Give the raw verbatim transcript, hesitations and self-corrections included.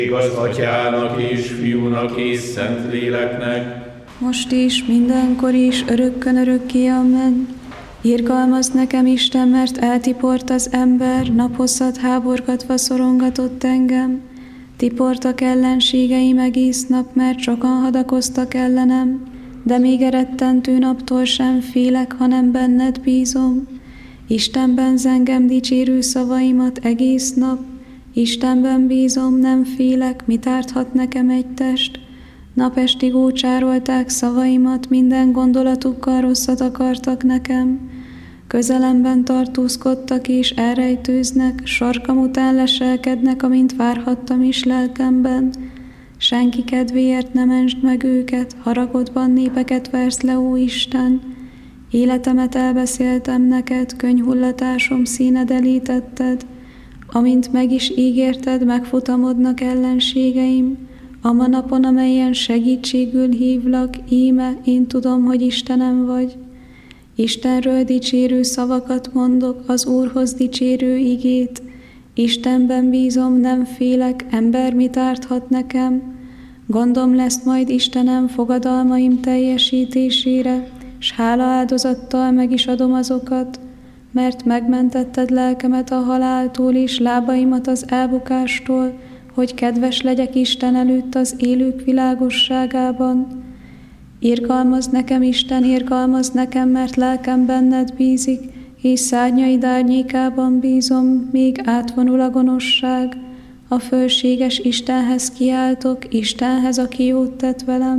Az Atyának és Fiúnak és Szentléleknek, most is, mindenkor is, örökkön örökké, amen. Irgalmaz nekem Isten, mert eltiport az ember, naphosszat háborgatva szorongatott engem. Tiportak ellenségeim egész nap, mert sokan hadakoztak ellenem, de még erettentő naptól sem félek, hanem benned bízom. Istenben zengem dicsérő szavaimat egész nap, Istenben bízom, nem félek, mit árthat nekem egy test. Napestig ócsárolták szavaimat, minden gondolatukkal rosszat akartak nekem. Közelemben tartózkodtak és elrejtőznek, sarkam után leselkednek, amint várhattam is lelkemben. Senki kedvéért ne mentsd meg őket, haragodban népeket versz le, ó Isten. Életemet elbeszéltem neked, könnyhullatásom színed elítetted. Amint meg is ígérted, megfutamodnak ellenségeim. Ama napon, amelyen segítségül hívlak, íme, én tudom, hogy Istenem vagy. Istenről dicsérő szavakat mondok, az Úrhoz dicsérő igét. Istenben bízom, nem félek, ember mit árthat nekem. Gondom lesz majd Istenem fogadalmaim teljesítésére, s hálaáldozattal meg is adom azokat, mert megmentetted lelkemet a haláltól és lábaimat az elbukástól, hogy kedves legyek Isten előtt az élők világosságában. Irgalmaz nekem, Isten, irgalmaz nekem, mert lelkem benned bízik, és szárnyaid árnyékában bízom, még átvonul a gonoszság. A fölséges Istenhez kiáltok, Istenhez, aki jót tett velem.